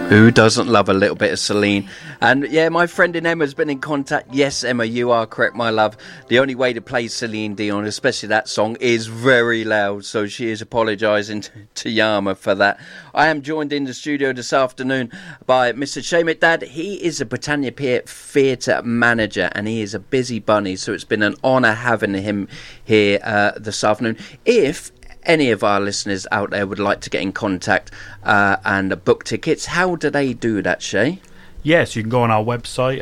Who doesn't love a little bit of Celine? And yeah, my friend in Emma's been in contact. Yes, Emma, you are correct, my love. The only way to play Celine Dion, especially that song, is very loud. So she is apologising to Yama for that. I am joined in the studio this afternoon by Mr. Shay McDad. He is a Britannia Pier theatre manager and he is a busy bunny. So it's been an honour having him here this afternoon. If any of our listeners out there would like to get in contact and book tickets, how do they do that, Shay? Yes, you can go on our website,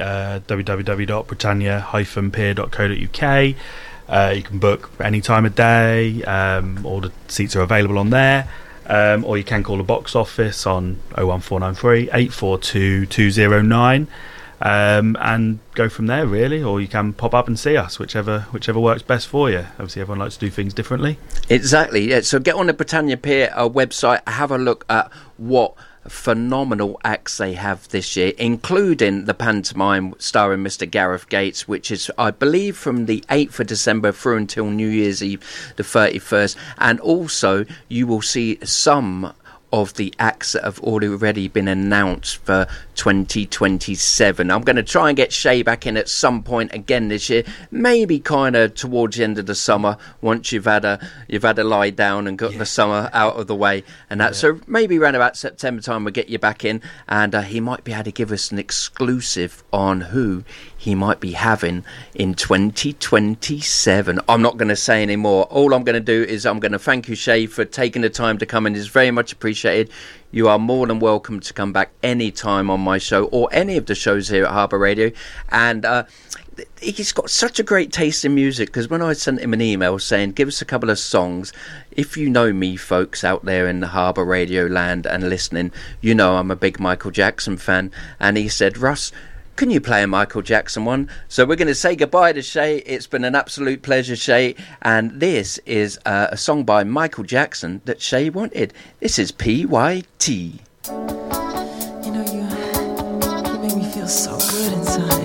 www.britanniapier.co.uk. You can book any time of day. All the seats are available on there. Or you can call the box office on 01493 842 209. And go from there, really, or you can pop up and see us, whichever works best for you. Obviously everyone likes to do things differently. Exactly, yeah. So get on the Britannia Pier website, have a look at what phenomenal acts they have this year, including the pantomime starring Mr. Gareth Gates, which is, I believe, from the 8th of December through until New Year's Eve the 31st. And also you will see some of the acts that have already been announced for 2027. I'm going to try and get Shay back in at some point again this year, maybe kind of towards the end of the summer, once you've had a lie down and got the summer out of the way and that. So maybe around about September time we'll get you back in, and he might be able to give us an exclusive on who he might be having in 2027. I'm not going to say any more. All I'm going to do is I'm going to thank you, Shay, for taking the time to come in. It's very much appreciated. You are more than welcome to come back any time on my show or any of the shows here at Harbour Radio. And he's got such a great taste in music, because when I sent him an email saying give us a couple of songs, if you know me, folks out there in the Harbour Radio land and listening, you know I'm a big Michael Jackson fan. And he said, Russ, can you play a Michael Jackson one? So we're going to say goodbye to Shay. It's been an absolute pleasure, Shay. And this is a song by Michael Jackson that Shay wanted. This is PYT. You know, you make me feel so good inside.